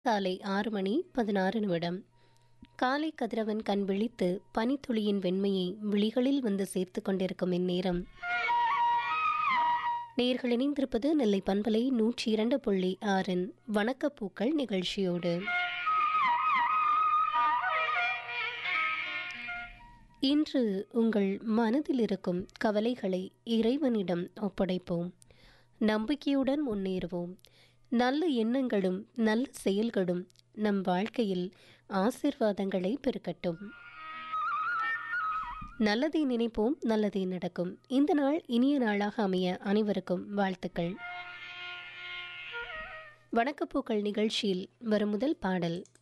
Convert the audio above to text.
காலை 6:16. காலை கதிரவன் கண் விழித்து பனித்துளியின் வெண்மையை விழிகளில் வந்து சேர்த்து கொண்டிருக்கும் இந்நேரம் நேர்கள் இணைந்திருப்பது நெல்லை பண்பலை 102.6 வணக்கப்பூக்கள் நிகழ்ச்சியோடு. இன்று உங்கள் மனதில் இருக்கும் கவலைகளை இறைவனிடம் ஒப்படைப்போம். நம்பிக்கையுடன் முன்னேறுவோம். நல்ல எண்ணங்களும் நல்ல செயல்களும் நம் வாழ்க்கையில் ஆசீர்வாதங்களை பெருக்கட்டும். நல்லதை நினைப்போம், நல்லதே நடக்கும். இந்த நாள் இனிய நாளாக அமைய அனைவருக்கும் வாழ்த்துக்கள். வணக்கப்பூக்கள் நிகழ்ச்சியில் வரும் முதல் பாடல்